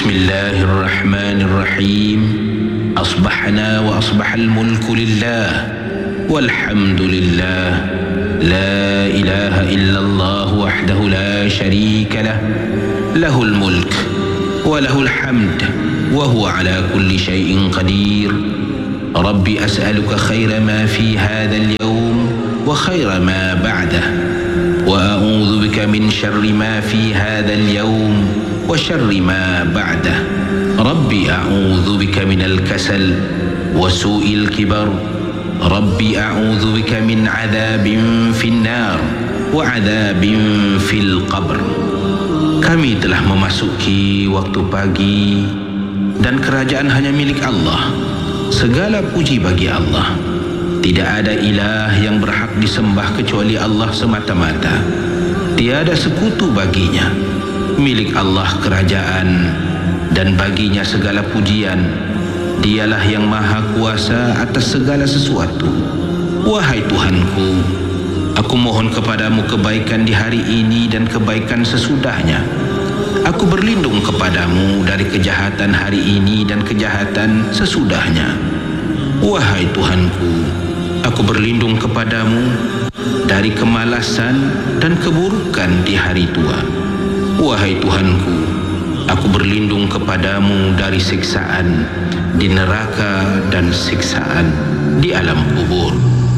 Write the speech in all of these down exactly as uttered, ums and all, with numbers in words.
بسم الله الرحمن الرحيم أصبحنا وأصبح الملك لله والحمد لله لا إله إلا الله وحده لا شريك له له الملك وله الحمد وهو على كل شيء قدير رب أسألك خير ما في هذا اليوم وخير ما بعده وأعوذ بك من شر ما في هذا اليوم وشر ما بعده ربي أعوذ بك من الكسل وسوء الكبر ربي أعوذ بك من عذاب في النار وعذاب في القبر. Kami telah memasuki waktu pagi dan kerajaan hanya milik Allah. Segala puji bagi Allah. Tidak ada ilah yang berhak disembah kecuali Allah semata-mata. Tiada sekutu baginya. Milik Allah kerajaan dan baginya segala pujian. Dialah yang maha kuasa atas segala sesuatu. Wahai Tuhanku, aku mohon kepadamu kebaikan di hari ini dan kebaikan sesudahnya. Aku berlindung kepadamu dari kejahatan hari ini dan kejahatan sesudahnya. Wahai Tuhanku, aku berlindung kepadamu dari kemalasan dan keburukan di hari tua. Wahai Tuhanku, aku berlindung kepadamu dari siksaan di neraka dan siksaan di alam kubur.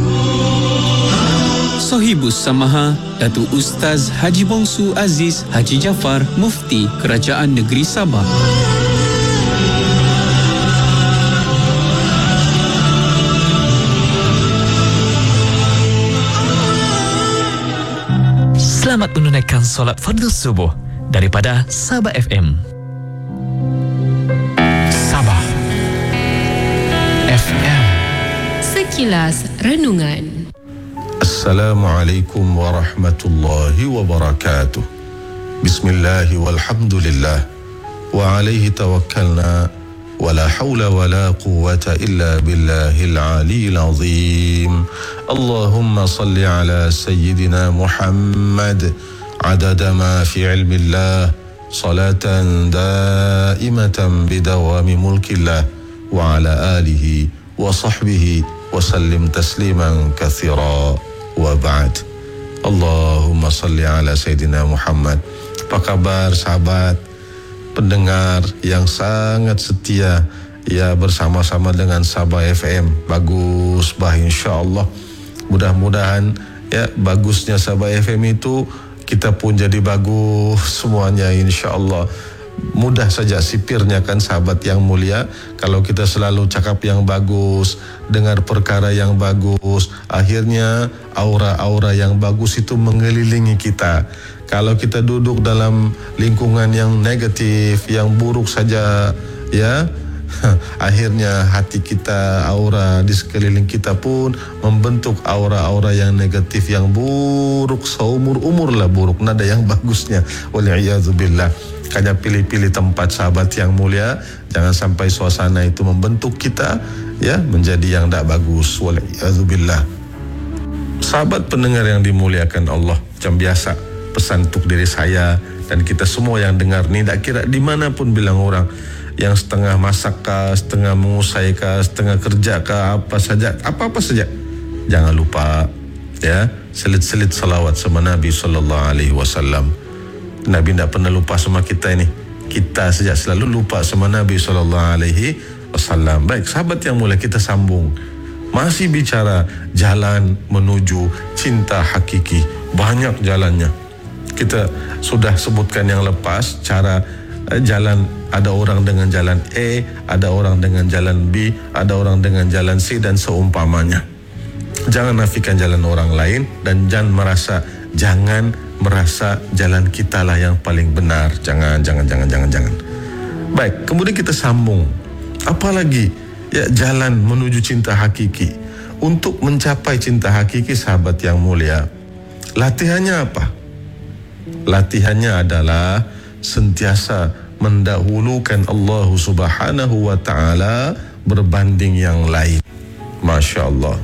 Sohibus Samaha, Datuk Ustaz Haji Bongsu Aziz Haji Jafar, Mufti Kerajaan Negeri Sabah. Selamat menunaikan solat fardu subuh daripada Sabah F M. Sabah F M. Sekilas Renungan. Assalamualaikum warahmatullahi wabarakatuh. Bismillahi walhamdulillah wa alaihi tawakkalna wa la hawla wa la quwwata illa billahil aliyyil azim. Allahumma salli ala sayyidina Muhammad adada ma fi ilmillah salatan daimatan bidawami mulkillah wa ala alihi wa sahbihi wa sallim tasliman katsira. Wa ba'd. Allahumma salli ala Sayyidina Muhammad. Apa kabar sahabat pendengar yang sangat setia ya bersama-sama dengan Sabah F M. Bagus bah insya-Allah. Mudah-mudahan ya bagusnya Sabah F M itu kita pun jadi bagus semuanya insya-Allah. Mudah saja sipirnya kan sahabat yang mulia. Kalau kita selalu cakap yang bagus, dengar perkara yang bagus, akhirnya aura-aura yang bagus itu mengelilingi kita. Kalau kita duduk dalam lingkungan yang negatif, yang buruk saja, ya, akhirnya hati kita, aura di sekeliling kita pun membentuk aura-aura yang negatif, yang buruk, seumur-umur lah buruk, nada yang bagusnya. Wal'iyadzubillah. Makanya pilih-pilih tempat sahabat yang mulia, jangan sampai suasana itu membentuk kita ya menjadi yang tak bagus. Wal'iyadzubillah. Sahabat pendengar yang dimuliakan Allah, macam biasa pesan untuk diri saya dan kita semua yang dengar ni, tak kira dimanapun bilang orang, yang setengah masak kah, setengah mengusai kah, setengah kerja kah, apa saja, apa-apa saja, jangan lupa ya selit-selit salawat sama Nabi sallallahu alaihi wasallam. Nabi tidak pernah lupa sama kita ini. Kita saja selalu lupa sama Nabi sallallahu alaihi wasallam. Baik, sahabat yang mulia, kita sambung. Masih bicara jalan menuju cinta hakiki. Banyak jalannya. Kita sudah sebutkan yang lepas cara eh, jalan. Ada orang dengan jalan A, ada orang dengan jalan B, ada orang dengan jalan C dan seumpamanya. Jangan nafikan jalan orang lain dan jangan merasa jangan merasa jalan kita lah yang paling benar. Jangan, jangan, jangan, jangan, jangan. Baik, kemudian kita sambung. Apalagi ya jalan menuju cinta hakiki. Untuk mencapai cinta hakiki sahabat yang mulia, latihannya apa? Latihannya adalah sentiasa mendahulukan Allah Subhanahu wa taala berbanding yang lain. Masya Allah.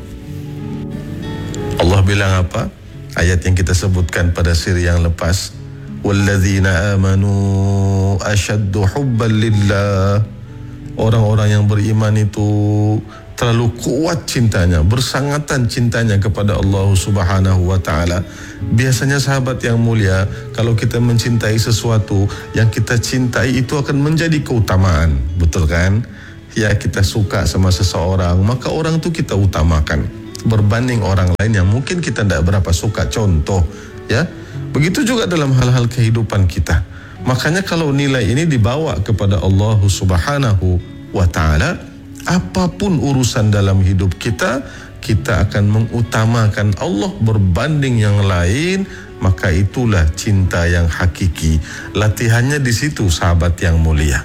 Allah bilang apa? Ayat yang kita sebutkan pada siri yang lepas, walladzina amanu ashaddu hubban lillah. Orang-orang yang beriman itu terlalu kuat cintanya, bersangatan cintanya kepada Allah Subhanahu wa taala. Biasanya sahabat yang mulia, kalau kita mencintai sesuatu, yang kita cintai itu akan menjadi keutamaan, betul kan? Ya, kita suka sama seseorang, maka orang itu kita utamakan berbanding orang lain yang mungkin kita tidak berapa suka. Contoh, ya. Begitu juga dalam hal-hal kehidupan kita. Makanya kalau nilai ini dibawa kepada Allah Subhanahu wa taala, apapun urusan dalam hidup kita, kita akan mengutamakan Allah berbanding yang lain, maka itulah cinta yang hakiki. Latihannya di situ, sahabat yang mulia.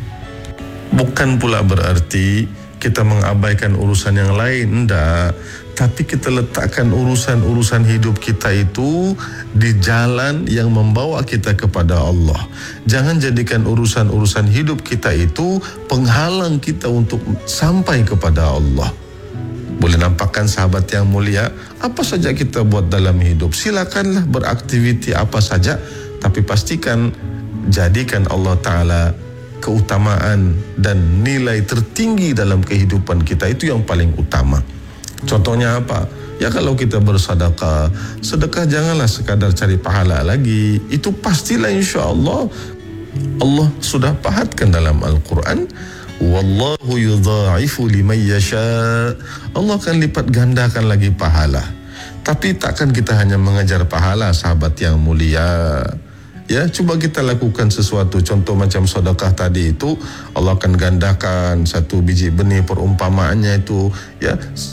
Bukan pula berarti kita mengabaikan urusan yang lain, enggak. Tapi kita letakkan urusan-urusan hidup kita itu di jalan yang membawa kita kepada Allah. Jangan jadikan urusan-urusan hidup kita itu penghalang kita untuk sampai kepada Allah. Boleh nampakkan sahabat yang mulia, apa saja kita buat dalam hidup, silakanlah beraktiviti apa saja, tapi pastikan jadikan Allah Ta'ala keutamaan dan nilai tertinggi dalam kehidupan kita, itu yang paling utama. Contohnya apa? Ya, kalau kita bersedekah, sedekah janganlah sekadar cari pahala lagi. Itu pastilah insya Allah Allah sudah pahatkan dalam Al-Quran, wallahu yudha'ifu liman yasha. Allah akan lipat gandakan lagi pahala. Tapi takkan kita hanya mengejar pahala, sahabat yang mulia. Ya, cuba kita lakukan sesuatu. Contoh macam sedekah tadi itu, Allah akan gandakan satu biji benih, perumpamaannya itu, ya,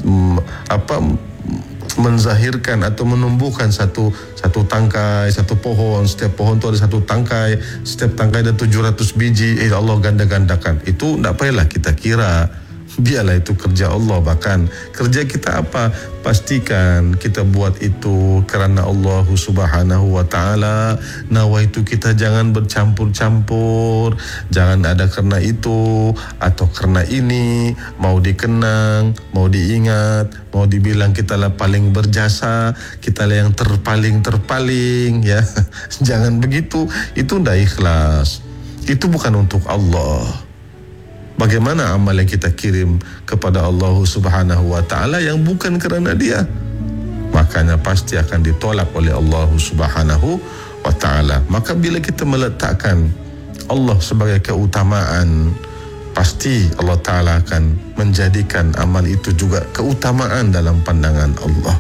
apa, menzahirkan atau menumbuhkan satu satu tangkai, satu pohon. Setiap pohon itu ada satu tangkai, setiap tangkai ada tujuh ratus biji. Eh, Allah ganda-gandakan. Itu tidak payahlah kita kira, biarlah itu kerja Allah. Bahkan kerja kita apa? Pastikan kita buat itu kerana Allah Subhanahu wa taala. Nawaitu kita jangan bercampur-campur, jangan ada kerana itu atau kerana ini, mau dikenang, mau diingat, mau dibilang kita lah paling berjasa, kita lah yang terpaling-terpaling, ya. Jangan begitu, itu tidak ikhlas. Itu bukan untuk Allah. Bagaimana amal yang kita kirim kepada Allah Subhanahu wa taala yang bukan kerana dia? Makanya pasti akan ditolak oleh Allah Subhanahu wa taala. Maka bila kita meletakkan Allah sebagai keutamaan, pasti Allah Taala akan menjadikan amal itu juga keutamaan dalam pandangan Allah.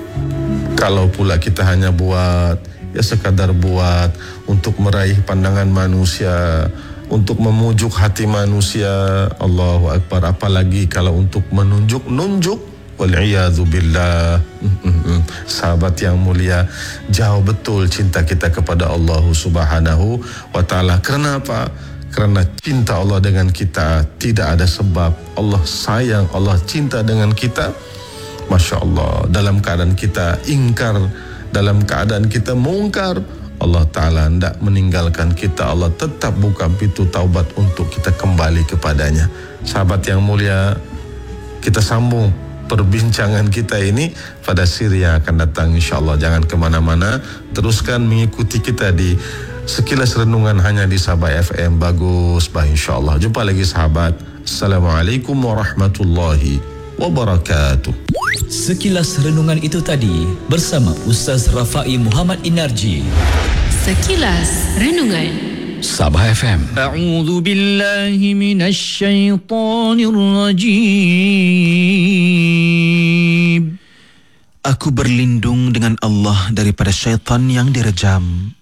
Kalau pula kita hanya buat, ya sekadar buat untuk meraih pandangan manusia, untuk memujuk hati manusia, Allahu Akbar, apalagi kalau untuk menunjuk-nunjuk, wal'iyadzu billah. Sahabat yang mulia, jauh betul cinta kita kepada Allah Subhanahu wa taala. Kerana apa? Kerana cinta Allah dengan kita tidak ada sebab. Allah sayang, Allah cinta dengan kita. Masya Allah, dalam keadaan kita ingkar, dalam keadaan kita mungkar, Allah Ta'ala tidak meninggalkan kita. Allah tetap buka pintu taubat untuk kita kembali kepadanya. Sahabat yang mulia, kita sambung perbincangan kita ini pada siri yang akan datang insyaAllah. Jangan kemana-mana, teruskan mengikuti kita di Sekilas Renungan hanya di Sabah F M. Bagus, bah insyaAllah. Jumpa lagi sahabat. Assalamualaikum warahmatullahi wabarakatuh. Sekilas Renungan itu tadi bersama Ustaz Rafai Muhammad Inarji. Sekilas Renungan Sabah F M. A'udzu billahi minasy syaithanir rajim. Aku berlindung dengan Allah daripada syaitan yang direjam.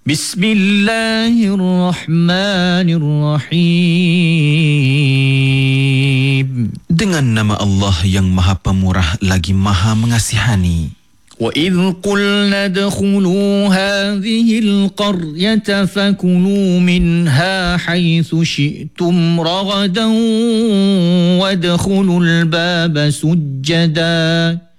Bismillahirrahmanirrahim. Dengan nama Allah yang Maha Pemurah lagi Maha Mengasihani. وَإِذْ قُلْنَا ادْخُلُوا هَذِهِ الْقَرْيَةَ فَكُلُوا مِنْهَا حَيْثُ شِئْتُمْ رَغَدًا وَادْخُلُوا الْبَابَ سُجَّدًا